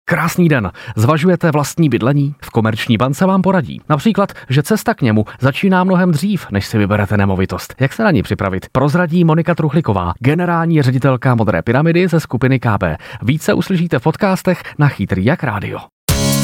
Krásný den. Zvažujete vlastní bydlení? V Komerční bance vám poradí. Například, že cesta k němu začíná mnohem dřív, než si vyberete nemovitost. Jak se na ní připravit? Prozradí Monika Truchlíková, generální ředitelka Modré pyramidy ze skupiny KB. Více uslyšíte v podcastech na Chytrý jak rádio.